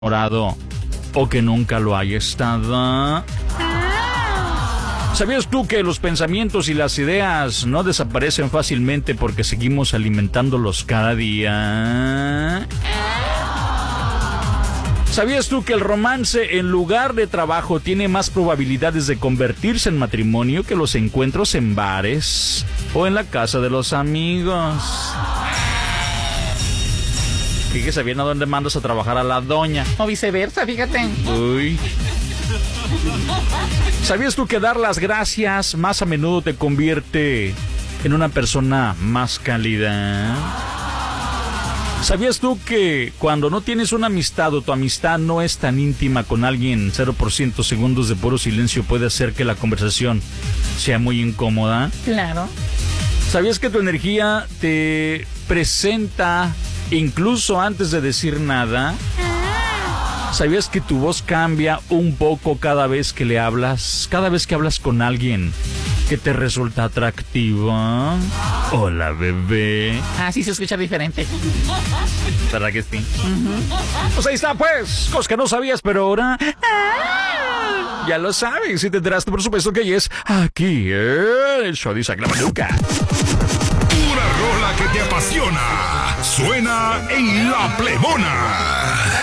enamorado o que nunca lo haya estado. ¿Sabías tú que los pensamientos y las ideas no desaparecen fácilmente porque seguimos alimentándolos cada día? ¿Sabías tú que el romance en lugar de trabajo tiene más probabilidades de convertirse en matrimonio que los encuentros en bares o en la casa de los amigos? Fíjese bien a dónde mandas a trabajar a la doña. O viceversa, fíjate. Uy. ¿Sabías tú que dar las gracias más a menudo te convierte en una persona más cálida? ¿Sabías tú que cuando no tienes una amistad o tu amistad no es tan íntima con alguien, 0% segundos de puro silencio puede hacer que la conversación sea muy incómoda? Claro. ¿Sabías que tu energía te presenta incluso antes de decir nada? ¿Sabías que tu voz cambia un poco cada vez que le hablas? Cada vez que hablas con alguien que te resulta atractivo. Hola, bebé. Ah, sí se escucha diferente. ¿Verdad que sí? Pues ahí está, pues. Cosas que no sabías, pero ahora... ya lo sabes. Y te enteraste, por supuesto, que es aquí, el show de Isaac La Manuca. Pura rola que te apasiona. Suena en La Plebona.